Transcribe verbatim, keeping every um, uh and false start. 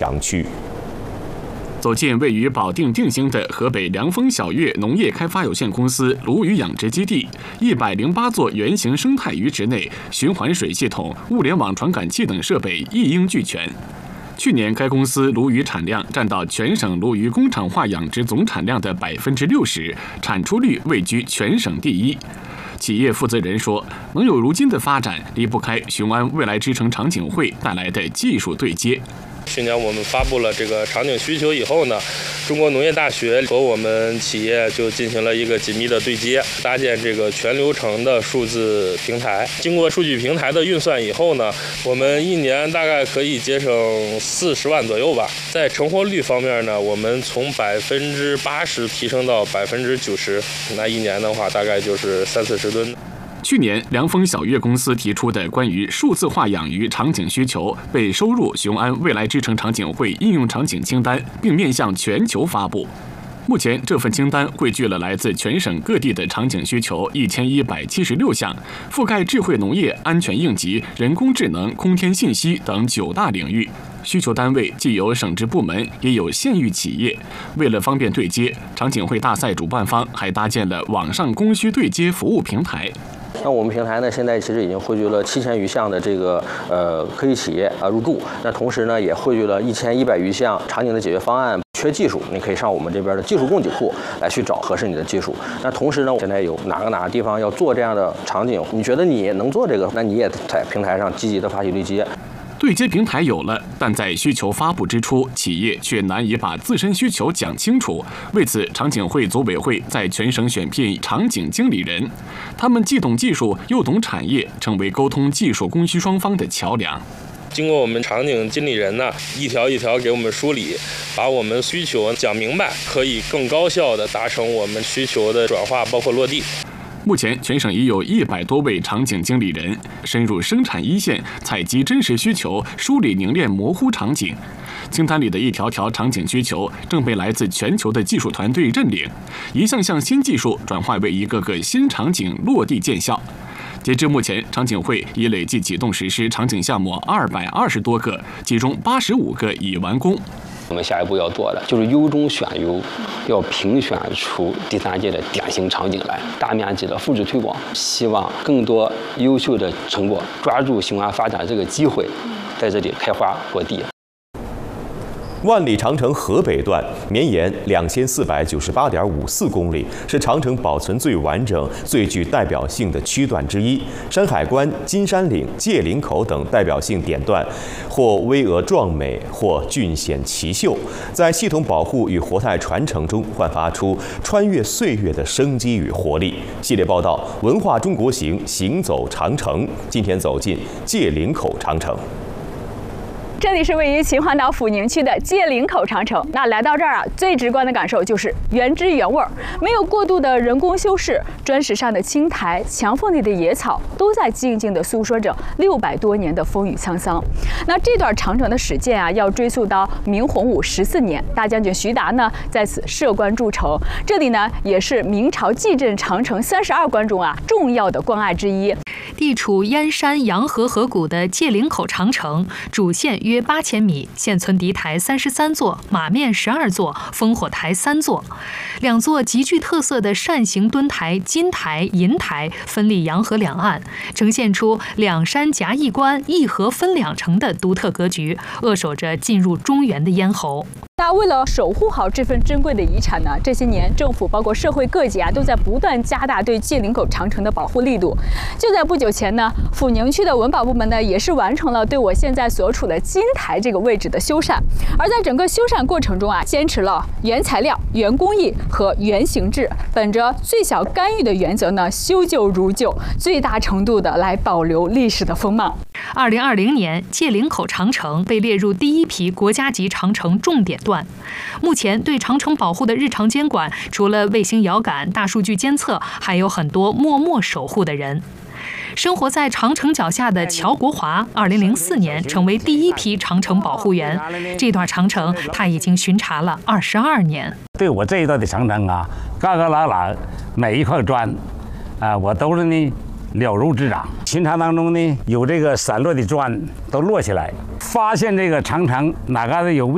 强区。 走进位于保定定兴的河北凉风晓月农业开发有限公司鲈鱼养殖基地，一百零八座圆形生态鱼池内，循环水系统、物联网传感器等设备一应俱全。去年，该公司鲈鱼产量占到全省鲈鱼工厂化养殖总产量的百分之六十，产出率位居全省第一。企业负责人说，能有如今的发展，离不开雄安未来之城场景会带来的技术对接。 去年我们发布了这个场景需求以后呢，中国农业大学和我们企业就进行了一个紧密的对接，搭建这个全流程的数字平台。经过数据平台的运算以后呢，我们一年大概可以节省四十万左右吧。在成活率方面呢，我们从百分之八十提升到百分之九十，那一年的话大概就是三四十吨。 去年，凉风晓月公司提出的关于数字化养鱼场景需求被收入雄安未来之城场景会应用场景清单，并面向全球发布。目前，这份清单汇聚了来自全省各地的场景需求一千一百七十六项，覆盖智慧农业、安全应急、人工智能、空天信息等九大领域。需求单位既有省直部门，也有县域企业。为了方便对接，场景会大赛主办方还搭建了网上供需对接服务平台。 那我们平台呢，现在其实已经汇聚了七千余项的这个呃科技企业啊入驻。那同时呢，也汇聚了一千一百余项场景的解决方案。缺技术，你可以上我们这边的技术供给库来去找合适你的技术。那同时呢，现在有哪个哪个地方要做这样的场景，你觉得你能做这个，那你也在平台上积极的发起对接。 对接平台有了，但在需求发布之初，企业却难以把自身需求讲清楚。为此，场景会组委会在全省选聘场景经理人，他们既懂技术又懂产业，成为沟通技术供需双方的桥梁。 经过我们场景经理人呢，一条一条给我们梳理，把我们需求讲明白，可以更高效地达成我们需求的转化，包括落地。 目前，全省已有一百多位场景经理人深入生产一线，采集真实需求，梳理凝练模糊场景。清单里的一条条场景需求，正被来自全球的技术团队认领，一项项新技术转化为一个个新场景落地见效。截至目前，场景会已累计启动实施场景项目二百二十多个，其中八十五个已完工。 我们下一步要做的就是优中选优，要评选出第三届的典型场景来，大面积的复制推广，希望更多优秀的成果抓住雄安发展这个机会，在这里开花落地。 万里长城河北段绵延两千四百九十八点五四公里，是长城保存最完整、最具代表性的区段之一。山海关、金山岭、界岭口等代表性点段，或巍峨壮美，或峻险奇秀，在系统保护与活态传承中焕发出穿越岁月的生机与活力。系列报道《文化中国行》，行走长城，今天走进界岭口长城。 这里是位于秦皇岛抚宁区的界岭口长城。那来到这儿啊，最直观的感受就是原汁原味儿，没有过度的人工修饰，砖石上的青苔、墙缝里的野草，都在静静地诉说着六百多年的风雨沧桑。那这段长城的始建啊，要追溯到明洪武十四年，大将军徐达呢在此设关筑城。这里呢，也是明朝蓟镇长城三十二关中啊重要的关隘之一。 地处燕山洋河河谷的界岭口长城，主线约八千米，现存敌台三十三座，马面十二座，烽火台三座。两座极具特色的扇形墩台金台、银台分立洋河两岸，呈现出两山夹一关、一河分两城的独特格局，扼守着进入中原的咽喉。 那为了守护好这份珍贵的遗产呢，这些年政府包括社会各界啊，都在不断加大对界岭口长城的保护力度。就在不久前呢，抚宁区的文保部门呢，也是完成了对我现在所处的金台这个位置的修缮。而在整个修缮过程中啊，坚持了原材料、原工艺和原形制，本着最小干预的原则呢，修旧如旧，最大程度的来保留历史的风貌。 二零二零年，界岭口长城被列入第一批国家级长城重点段。目前对长城保护的日常监管，除了卫星遥感、大数据监测，还有很多默默守护的人。生活在长城脚下的乔国华，二零零四年成为第一批长城保护员。这段长城他已经巡查了二十二年。 对我这一段的长城啊，嘎嘎啦啦，每一块砖，啊，我都是呢了如指掌。巡查当中呢，有这个散落的砖都落下来，发现这个长城哪嘎达有